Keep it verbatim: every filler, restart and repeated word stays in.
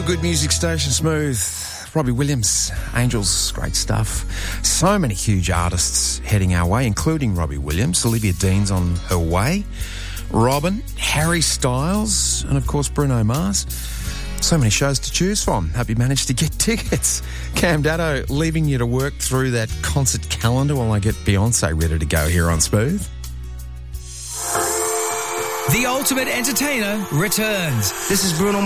feel-good music station, Smooth. Robbie Williams, Angels, great stuff. So many huge artists heading our way, including Robbie Williams. Olivia Dean's on her way. Robin, Harry Styles, and of course Bruno Mars. So many shows to choose from. Hope you managed to get tickets. Cam Daddo leaving you to work through that concert calendar while I get Beyonce ready to go here on Smooth. The Ultimate Entertainer returns. This is Bruno